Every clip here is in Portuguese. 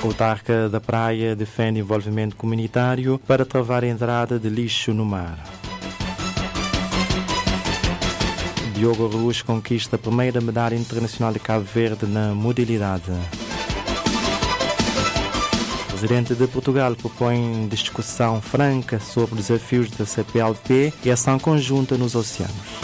A autarca da praia defende envolvimento comunitário para travar a entrada de lixo no mar. Diogo Ruz conquista a primeira medalha internacional de Cabo Verde na modalidade. O presidente de Portugal propõe discussão franca sobre desafios da CPLP e ação conjunta nos oceanos.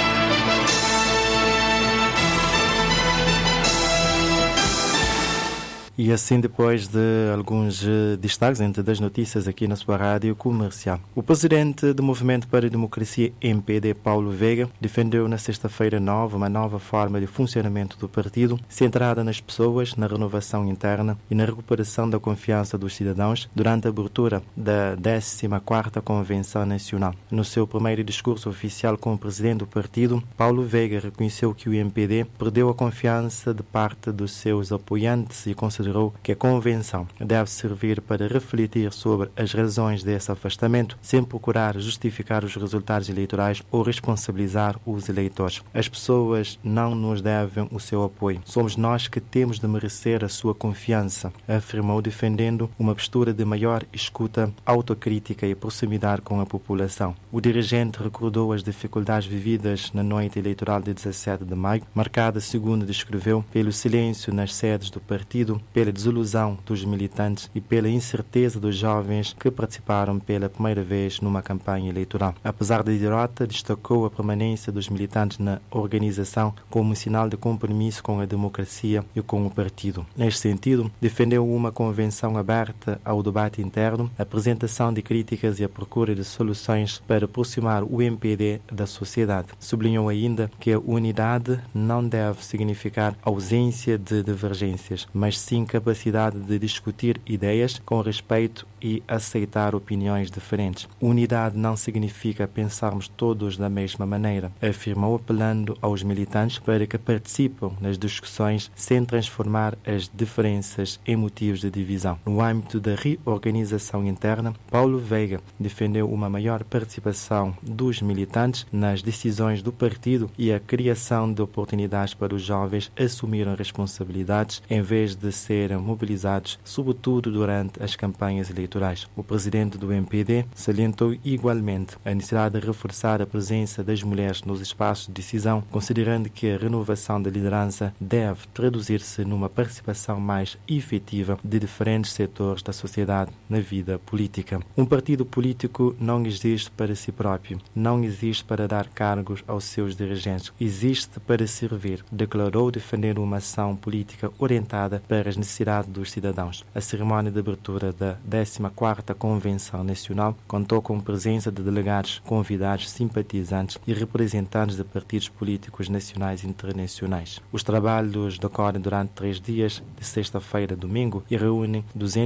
E assim, depois de alguns destaques entre das notícias aqui na sua rádio comercial. O presidente do Movimento para a Democracia MPD, Paulo Veiga, defendeu na sexta-feira uma nova forma de funcionamento do partido, centrada nas pessoas, na renovação interna e na recuperação da confiança dos cidadãos durante a abertura da 14ª Convenção Nacional. No seu primeiro discurso oficial como presidente do partido, Paulo Veiga reconheceu que o MPD perdeu a confiança de parte dos seus apoiantes e considerou que a Convenção deve servir para refletir sobre as razões desse afastamento, sem procurar justificar os resultados eleitorais ou responsabilizar os eleitores. As pessoas não nos devem o seu apoio. Somos nós que temos de merecer a sua confiança, afirmou, defendendo uma postura de maior escuta, autocrítica e proximidade com a população. O dirigente recordou as dificuldades vividas na noite eleitoral de 17 de maio, marcada, segundo descreveu, pelo silêncio nas sedes do partido, pela desilusão dos militantes e pela incerteza dos jovens que participaram pela primeira vez numa campanha eleitoral. Apesar da derrota, destacou a permanência dos militantes na organização como um sinal de compromisso com a democracia e com o partido. Neste sentido, defendeu uma convenção aberta ao debate interno, a apresentação de críticas e a procura de soluções para aproximar o MPD da sociedade. Sublinhou ainda que a unidade não deve significar ausência de divergências, mas sim capacidade de discutir ideias com respeito e aceitar opiniões diferentes. Unidade não significa pensarmos todos da mesma maneira, afirmou, apelando aos militantes para que participem nas discussões sem transformar as diferenças em motivos de divisão. No âmbito da reorganização interna, Paulo Veiga defendeu uma maior participação dos militantes nas decisões do partido e a criação de oportunidades para os jovens assumirem responsabilidades em vez de serem mobilizados, sobretudo durante as campanhas eleitorais. O presidente do MPD salientou igualmente a necessidade de reforçar a presença das mulheres nos espaços de decisão, considerando que a renovação da liderança deve traduzir-se numa participação mais efetiva de diferentes setores da sociedade na vida política. Um partido político não existe para si próprio, não existe para dar cargos aos seus dirigentes, existe para servir, declarou, defendendo uma ação política orientada para as necessidades dos cidadãos. A cerimónia de abertura da 14ª Convenção Nacional contou com a presença de delegados, convidados, simpatizantes e representantes de partidos políticos nacionais e internacionais. Os trabalhos decorrem durante 3 dias, de sexta-feira a domingo, e reúnem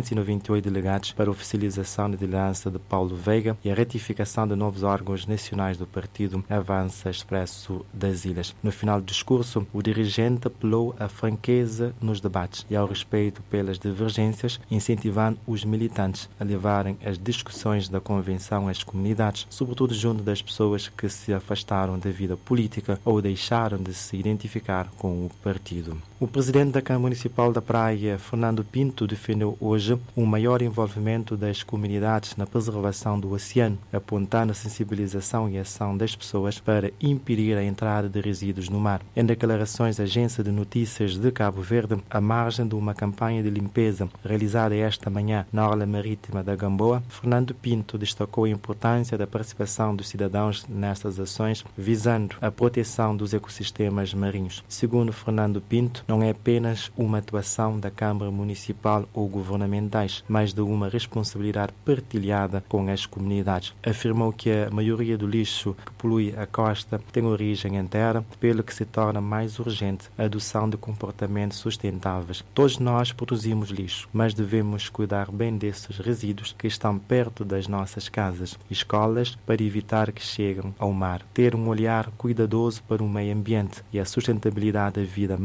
298 delegados para a oficialização da liderança de Paulo Veiga e a ratificação de novos órgãos nacionais do partido Avança Expresso das Ilhas. No final do discurso, o dirigente apelou à franqueza nos debates e ao respeito pelas divergências, incentivando os militantes a levarem as discussões da Convenção às comunidades, sobretudo junto das pessoas que se afastaram da vida política ou deixaram de se identificar com o partido. O presidente da Câmara Municipal da Praia, Fernando Pinto, defendeu hoje um maior envolvimento das comunidades na preservação do oceano, apontando a sensibilização e ação das pessoas para impedir a entrada de resíduos no mar. Em declarações à Agência de Notícias de Cabo Verde, à margem de uma campanha de limpeza realizada esta manhã na orla marítima da Gamboa, Fernando Pinto destacou a importância da participação dos cidadãos nestas ações, visando a proteção dos ecossistemas marinhos. Segundo Fernando Pinto, não é apenas uma atuação da Câmara Municipal ou governamentais, mas de uma responsabilidade partilhada com as comunidades. Afirmou que a maioria do lixo que polui a costa tem origem em terra, pelo que se torna mais urgente a adoção de comportamentos sustentáveis. Todos nós produzimos lixo, mas devemos cuidar bem desses resíduos que estão perto das nossas casas e escolas para evitar que cheguem ao mar. Ter um olhar cuidadoso para o meio ambiente e a sustentabilidade da vida marinha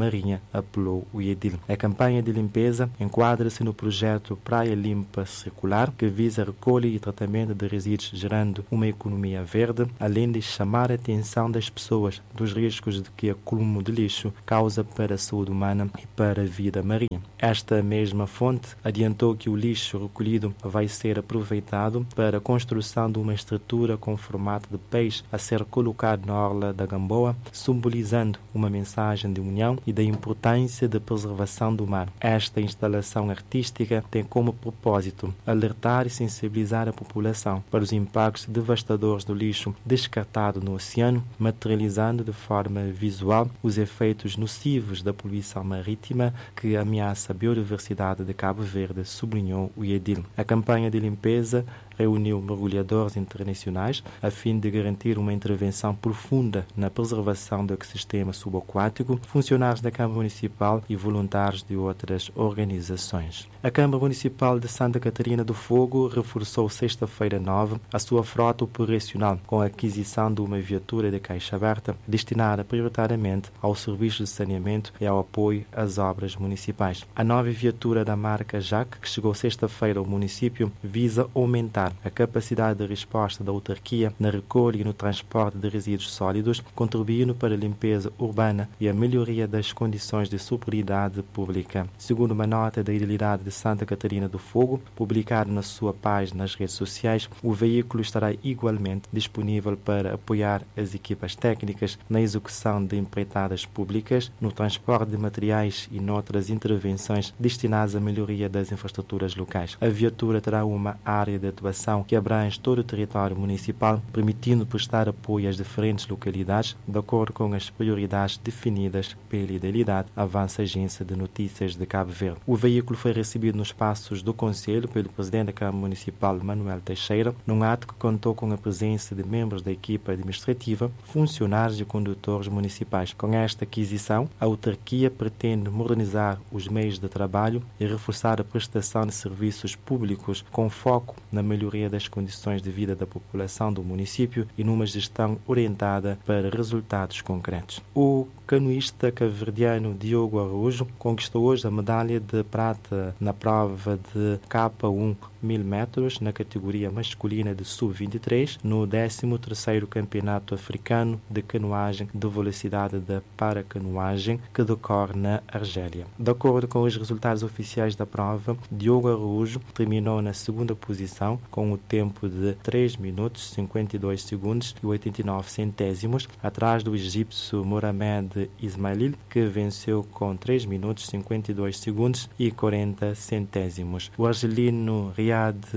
apelou o edil. A campanha de limpeza enquadra-se no projeto Praia Limpa Circular, que visa a recolha e tratamento de resíduos, gerando uma economia verde, além de chamar a atenção das pessoas dos riscos de que o acúmulo de lixo causa para a saúde humana e para a vida marinha. Esta mesma fonte adiantou que o lixo recolhido vai ser aproveitado para a construção de uma estrutura com formato de peixe a ser colocado na orla da Gamboa, simbolizando uma mensagem de união e da importância da preservação do mar. Esta instalação artística tem como propósito alertar e sensibilizar a população para os impactos devastadores do lixo descartado no oceano, materializando de forma visual os efeitos nocivos da poluição marítima que ameaça a biodiversidade de Cabo Verde, sublinhou o edil. A campanha de limpeza reuniu mergulhadores internacionais a fim de garantir uma intervenção profunda na preservação do ecossistema subaquático, funcionários da Câmara Municipal e voluntários de outras organizações. A Câmara Municipal de Santa Catarina do Fogo reforçou sexta-feira 9 a sua frota operacional com a aquisição de uma viatura de caixa aberta destinada prioritariamente ao serviço de saneamento e ao apoio às obras municipais. A nova viatura da marca JAC, que chegou sexta-feira ao município, visa aumentar a capacidade de resposta da autarquia na recolha e no transporte de resíduos sólidos, contribuindo para a limpeza urbana e a melhoria das condições de sobriedade pública. Segundo uma nota da Idilidade de Santa Catarina do Fogo, publicada na sua página nas redes sociais, o veículo estará igualmente disponível para apoiar as equipas técnicas na execução de empreitadas públicas, no transporte de materiais e noutras intervenções destinadas à melhoria das infraestruturas locais. A viatura terá uma área de atuação que abrange todo o território municipal, permitindo prestar apoio às diferentes localidades, de acordo com as prioridades definidas pela Idilidade, avança a Agência de Notícias de Cabo Verde. O veículo foi recebido nos passos do Conselho pelo Presidente da Câmara Municipal, Manuel Teixeira, num ato que contou com a presença de membros da equipa administrativa, funcionários e condutores municipais. Com esta aquisição, a autarquia pretende modernizar os meios de trabalho e reforçar a prestação de serviços públicos com foco na melhoria das condições de vida da população do município e numa gestão orientada para resultados concretos. O canoísta cabo-verdiano Diogo Araújo conquistou hoje a medalha de prata na prova de K1 1000 metros na categoria masculina de sub-23 no 13º Campeonato Africano de Canoagem de Velocidade da Paracanoagem que decorre na Argélia. De acordo com os resultados oficiais da prova, Diogo Araújo terminou na segunda posição com o tempo de 3 minutos 52 segundos e 89 centésimos, atrás do egípcio Mohamed Ismail, que venceu com 3 minutos 52 segundos e 40 centésimos. O argelino Riyad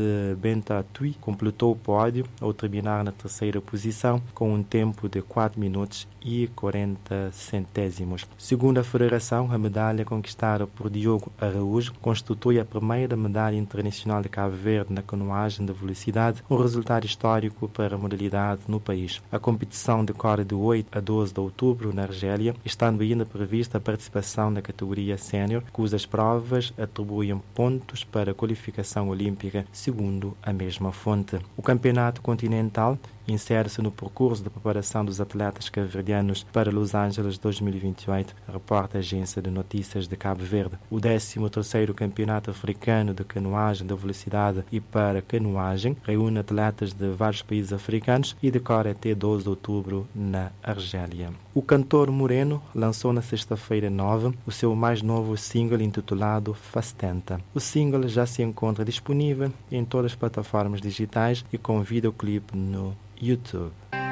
Bentatoui completou o pódio ao terminar na terceira posição com um tempo de 4 minutos e 40 centésimos. Segundo a Federação, a medalha conquistada por Diogo Araújo constitui a primeira medalha internacional de Cabo Verde na canoagem de velocidade, um resultado histórico para a modalidade no país. A competição decorre de 8 a 12 de outubro na Argélia, estando ainda prevista a participação na categoria sénior, cujas provas atribuem pontos para a qualificação olímpica, segundo a mesma fonte. O campeonato continental insere-se no percurso de preparação dos atletas cabo-verdianos para Los Angeles 2028, reporta a Agência de Notícias de Cabo Verde. O 13º Campeonato Africano de Canoagem de Velocidade e para Canoagem reúne atletas de vários países africanos e decorre até 12 de outubro na Argélia. O cantor Moreno lançou na sexta-feira 9 o seu mais novo single intitulado Fastenta. O single já se encontra disponível em todas as plataformas digitais e com videoclipe no YouTube.